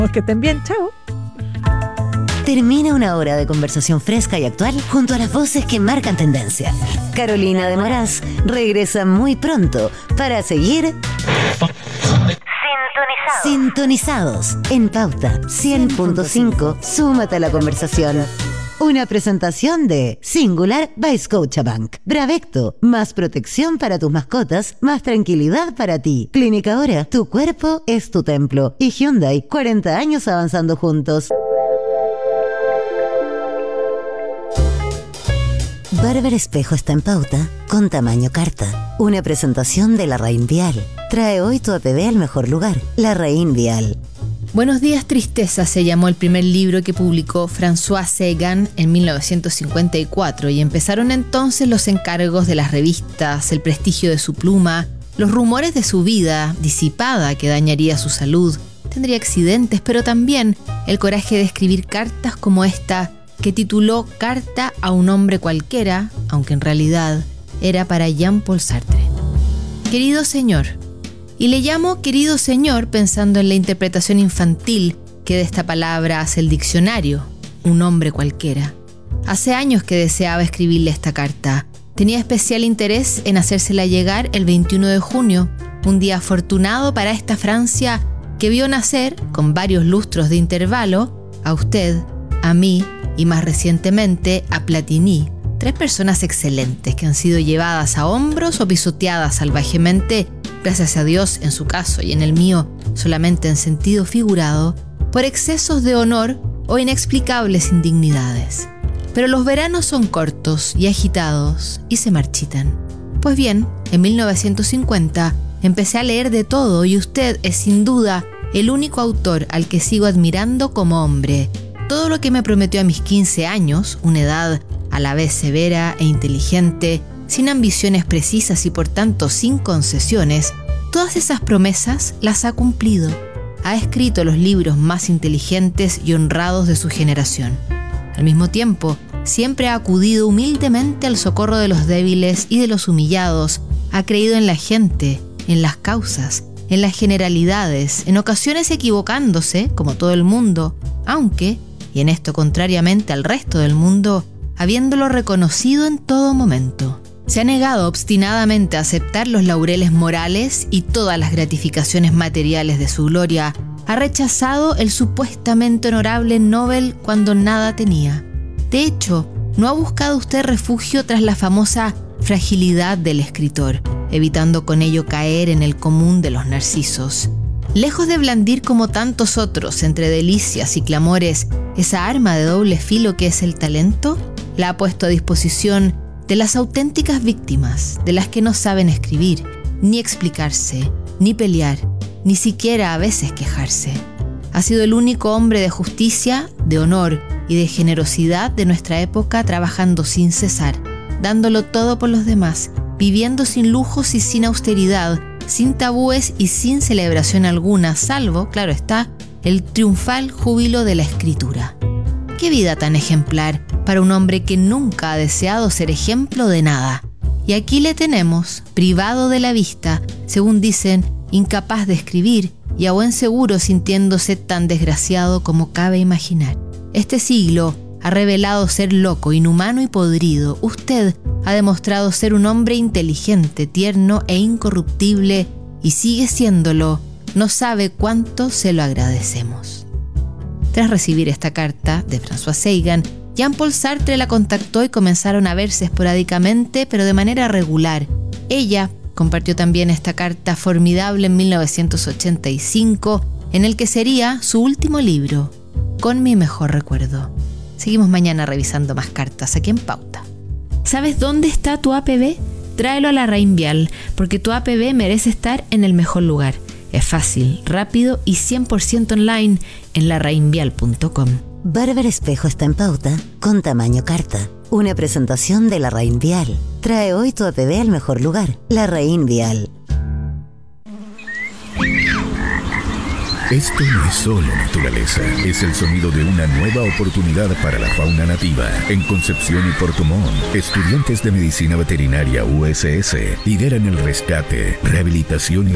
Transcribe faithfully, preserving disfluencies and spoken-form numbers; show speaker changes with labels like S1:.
S1: Que estén bien, chao.
S2: Termina una hora de conversación fresca y actual junto a las voces que marcan tendencia. Carolina de Moraz regresa muy pronto para seguir sintonizados, sintonizados en Pauta cien punto cinco. Súmate a la conversación. Una presentación de Singular by Scotiabank. Bravecto, más protección para tus mascotas, más tranquilidad para ti. Clínica Hora, tu cuerpo es tu templo. Y Hyundai, cuarenta años avanzando juntos. Barber Espejo está en Pauta con tamaño carta. Una presentación de Larraín Vial. Trae hoy tu A P B al mejor lugar. Larraín Vial.
S3: Buenos días, tristeza se llamó el primer libro que publicó François Sagan en mil novecientos cincuenta y cuatro y empezaron entonces los encargos de las revistas, el prestigio de su pluma, los rumores de su vida disipada que dañaría su salud, tendría accidentes, pero también el coraje de escribir cartas como esta que tituló Carta a un hombre cualquiera, aunque en realidad era para Jean-Paul Sartre. Querido señor, y le llamo querido señor pensando en la interpretación infantil que de esta palabra hace el diccionario, un hombre cualquiera. Hace años que deseaba escribirle esta carta. Tenía especial interés en hacérsela llegar el veintiuno de junio, un día afortunado para esta Francia que vio nacer, con varios lustros de intervalo, a usted, a mí y más recientemente a Platini, tres personas excelentes que han sido llevadas a hombros o pisoteadas salvajemente, gracias a Dios en su caso y en el mío solamente en sentido figurado, por excesos de honor o inexplicables indignidades. Pero los veranos son cortos y agitados y se marchitan. Pues bien, en mil novecientos cincuenta empecé a leer de todo y usted es sin duda el único autor al que sigo admirando como hombre. Todo lo que me prometió a mis quince años, una edad a la vez severa e inteligente, sin ambiciones precisas y por tanto sin concesiones, todas esas promesas las ha cumplido. Ha escrito los libros más inteligentes y honrados de su generación. Al mismo tiempo, siempre ha acudido humildemente al socorro de los débiles y de los humillados, ha creído en la gente, en las causas, en las generalidades, en ocasiones equivocándose, como todo el mundo, aunque, y en esto contrariamente al resto del mundo, habiéndolo reconocido en todo momento. Se ha negado obstinadamente a aceptar los laureles morales y todas las gratificaciones materiales de su gloria. Ha rechazado el supuestamente honorable Nobel cuando nada tenía. De hecho, ¿no ha buscado usted refugio tras la famosa fragilidad del escritor, evitando con ello caer en el común de los narcisos? Lejos de blandir como tantos otros entre delicias y clamores esa arma de doble filo que es el talento, la ha puesto a disposición de las auténticas víctimas, de las que no saben escribir, ni explicarse, ni pelear, ni siquiera a veces quejarse. Ha sido el único hombre de justicia, de honor y de generosidad de nuestra época, trabajando sin cesar, dándolo todo por los demás, viviendo sin lujos y sin austeridad, sin tabúes y sin celebración alguna, salvo, claro está, el triunfal júbilo de la escritura. ¡Qué vida tan ejemplar para un hombre que nunca ha deseado ser ejemplo de nada! Y aquí le tenemos, privado de la vista, según dicen, incapaz de escribir y a buen seguro sintiéndose tan desgraciado como cabe imaginar. Este siglo ha revelado ser loco, inhumano y podrido. Usted ha demostrado ser un hombre inteligente, tierno e incorruptible y sigue siéndolo. No sabe cuánto se lo agradecemos. Tras recibir esta carta de François Sagan, Jean-Paul Sartre la contactó y comenzaron a verse esporádicamente, pero de manera regular. Ella compartió también esta carta formidable en mil novecientos ochenta y cinco, en el que sería su último libro, Con mi mejor recuerdo. Seguimos mañana revisando más cartas aquí en Pauta. ¿Sabes dónde está tu A P B? Tráelo a Larraín Vial, porque tu A P B merece estar en el mejor lugar. Es fácil, rápido y cien por ciento online en larraín vial punto com.
S2: Barber Espejo está en Pauta con tamaño carta. Una presentación de Larraín Vial. Trae hoy tu A P B al mejor lugar. Larraín Vial.
S4: Esto no es solo naturaleza, es el sonido de una nueva oportunidad para la fauna nativa. En Concepción y Puerto Montt, estudiantes de Medicina Veterinaria U S S lideran el rescate, rehabilitación y